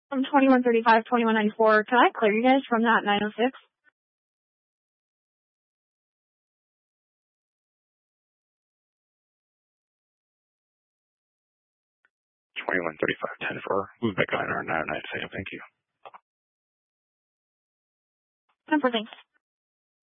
From 2135, 2194, can I clear you guys from that 906? Move back on our 996. Thank you. Number, thanks.